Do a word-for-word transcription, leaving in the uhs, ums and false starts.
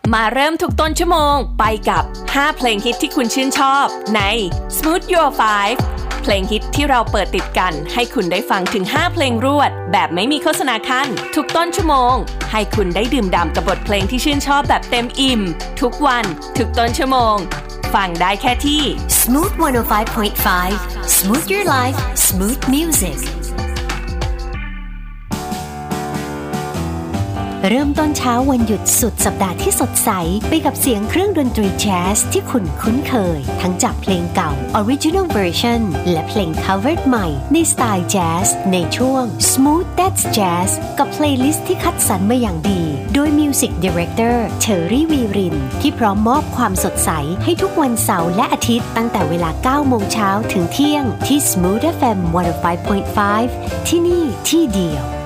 มาเริ่มทุกต้นชั่วโมงไปกับห้าเพลงฮิตที่คุณชื่นชอบใน Smooth Your ไฟว์ เพลงฮิตที่เราเปิดติดกันให้คุณได้ฟังถึงห้าเพลงรวดแบบไม่มีโฆษณาคั่นทุกต้นชั่วโมงให้คุณได้ดื่มด่ำกับบทเพลงที่ชื่นชอบแบบเต็มอิ่มทุกวันทุกต้นชั่วโมงฟังได้แค่ที่ Smooth หนึ่งศูนย์ห้าจุดห้า Smooth Your Life Smooth Musicเริ่มต้นเช้าวันหยุดสุดสัปดาห์ที่สดใสไปกับเสียงเครื่องดนตรีแจ๊สที่คุณคุ้นเคยทั้งจากเพลงเก่า Original Version และเพลง Covered ใหม่ในสไตล์แจ๊สในช่วง Smooth That's Jazz กับเพลย์ลิสต์ที่คัดสรรมาอย่างดีโดย Music Director Terry Virin ที่พร้อมมอบความสดใสให้ทุกวันเสาร์และอาทิตย์ตั้งแต่เวลา เก้าโมงเช้าถึงเที่ยงที่ Smooth เอฟ เอ็ม หนึ่งศูนย์ห้าจุดห้า ที่นี่ที่เดียว